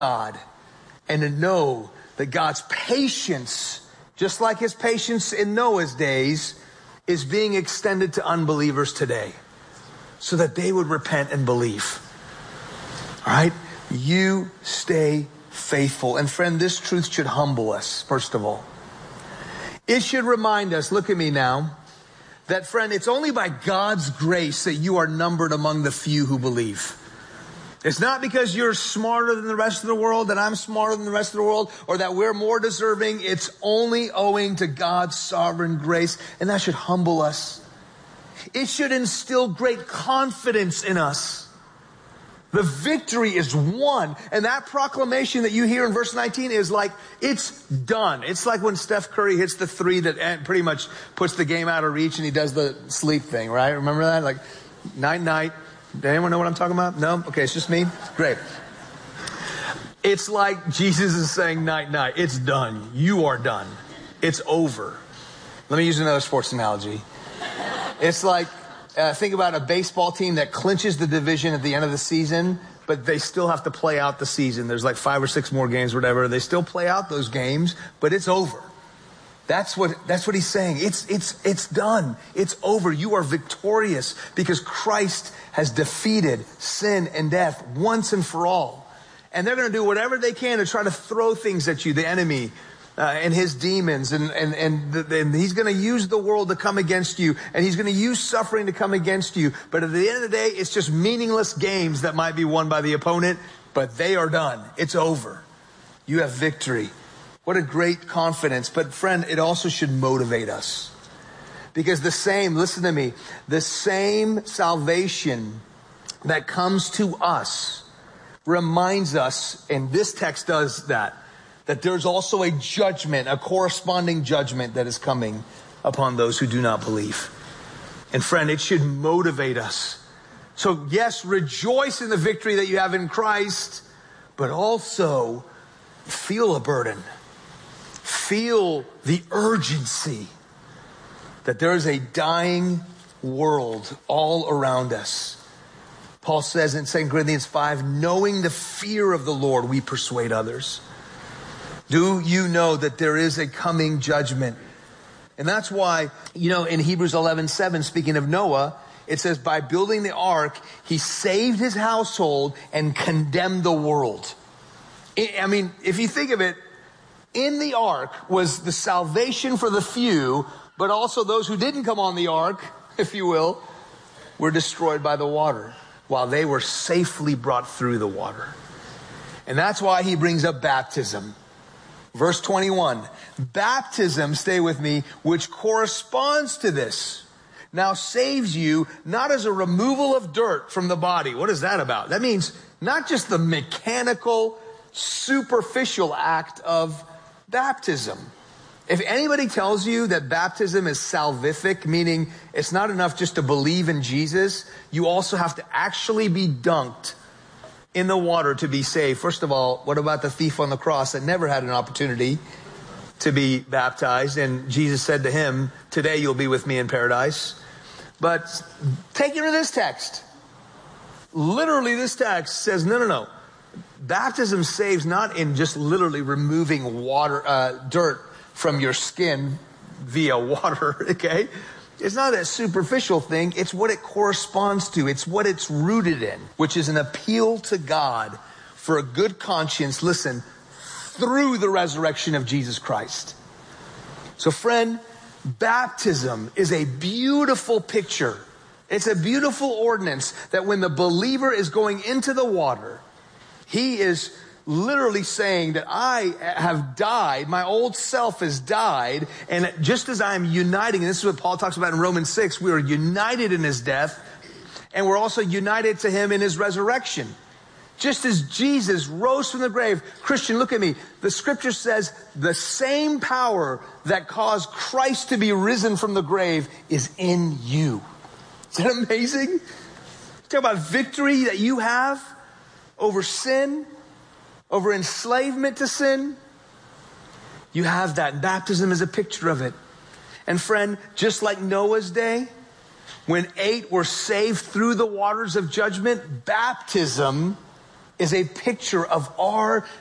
God and to know that God's patience, just like his patience in Noah's days, is being extended to unbelievers today so that they would repent and believe. All right? You stay faithful. And friend, this truth should humble us, first of all. It should remind us, look at me now, that friend, it's only by God's grace that you are numbered among the few who believe. It's not because you're smarter than the rest of the world, that I'm smarter than the rest of the world, or that we're more deserving. It's only owing to God's sovereign grace, and that should humble us. It should instill great confidence in us. The victory is won, and that proclamation that you hear in verse 19 is like, it's done. It's like when Steph Curry hits the three that pretty much puts the game out of reach, and he does the sleep thing, right? Remember that? Like, night. Does anyone know what I'm talking about? No? Okay, it's just me? Great. It's like Jesus is saying, night. It's done. You are done. It's over. Let me use another sports analogy. It's like, think about a baseball team that clinches the division at the end of the season, but they still have to play out the season. There's like 5 or 6 more games, whatever. They still play out those games, but it's over. That's what he's saying. It's done. It's over. You are victorious because Christ has defeated sin and death once and for all. And they're going to do whatever they can to try to throw things at you, the enemy and his demons. And he's going to use the world to come against you. And he's going to use suffering to come against you. But at the end of the day, it's just meaningless games that might be won by the opponent. But they are done. It's over. You have victory. What a great confidence. But friend, it also should motivate us. Because listen to me, the same salvation that comes to us reminds us, and this text does that there's also a judgment, a corresponding judgment that is coming upon those who do not believe. And friend, it should motivate us. So yes, rejoice in the victory that you have in Christ, but also feel a burden. Feel the urgency that there is a dying world all around us. Paul says in 2 Corinthians 5, knowing the fear of the Lord, we persuade others. Do you know that there is a coming judgment? And that's why, in Hebrews 11:7, speaking of Noah, it says, by building the ark, he saved his household and condemned the world. I mean, if you think of it, in the ark was the salvation for the few, but also those who didn't come on the ark, if you will, were destroyed by the water while they were safely brought through the water. And that's why he brings up baptism. Verse 21, baptism, stay with me, which corresponds to this, now saves you not as a removal of dirt from the body. What is that about? That means not just the mechanical, superficial act of baptism. If anybody tells you that baptism is salvific, meaning it's not enough just to believe in Jesus, you also have to actually be dunked in the water to be saved. First of all, what about the thief on the cross that never had an opportunity to be baptized? And Jesus said to him, today you'll be with me in paradise. But take it to this text. Literally this text says, no. Baptism saves not in just literally removing dirt from your skin via water, okay? It's not a superficial thing. It's what it corresponds to. It's what it's rooted in, which is an appeal to God for a good conscience, listen, through the resurrection of Jesus Christ. So friend, baptism is a beautiful picture. It's a beautiful ordinance that when the believer is going into the water, he is literally saying that I have died, my old self has died, and just as I'm uniting, and this is what Paul talks about in Romans 6, we are united in his death, and we're also united to him in his resurrection. Just as Jesus rose from the grave, Christian, look at me, the scripture says the same power that caused Christ to be risen from the grave is in you. Is that amazing? Talk about victory that you have over sin, over enslavement to sin. You have that. And baptism is a picture of it. And friend, just like Noah's day, when 8 were saved through the waters of judgment, baptism is a picture of our